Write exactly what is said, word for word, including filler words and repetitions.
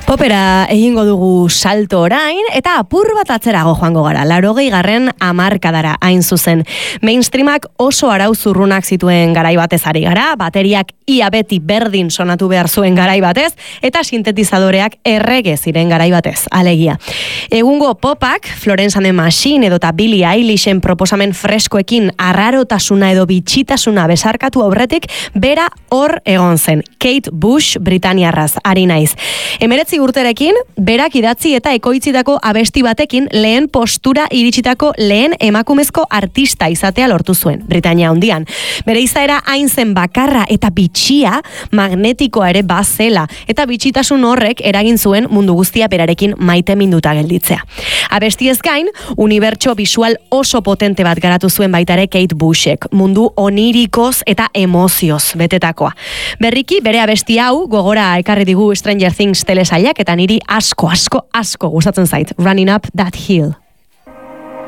Popera egingo dugu salto orain, eta apur bat atzerago joango gara, laurogei garren hamarkadara hain zuzen. Mainstreamak oso arau zurrunak zituen garai batez ari gara, bateriak ia beti berdin sonatu behar zuen garai batez, eta sintetizadoreak errege ziren garai batez, alegia. Egungo popak, Florence and the Machine edota Billie Eilishen proposamen freskoekin arrarotasuna edo bitxitasuna besarkatu aurretik, bera hor egon zen. Kate Bush, Britaniarraz, ari naiz. Emeretzi urterekin, berak idatzi eta ekoitzitako abesti batekin lehen postura iritsitako lehen emakumezko artista izatea lortu zuen, Britania hundian. Bere izaera hain zen bakarra eta bitxia, magnetikoa ere bazela, eta bitxitasun horrek eragin zuen mundu guztia berarekin maite minduta gelditzea. Abesti ez gain, unibertso visual oso potente bat garatu zuen baitare Kate Bushek, mundu onirikoz eta emozioz betetakoa. Berriki, bere abesti hau, gogora ekarri digu Stranger Things telesailak, eta niri asko, asko, asko gustatzen zait. Running Up That Hill.